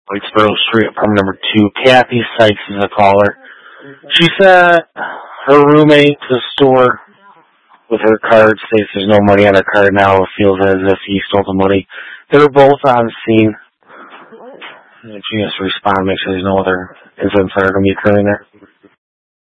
Whitesboro Street, apartment number 2. Kathy Sykes is a caller. She said her roommate to the store with her card states there's no money on her card now. It feels as if he stole the money. They were both on scene. And she has to respond, make sure there's no other incidents that are going to be occurring there.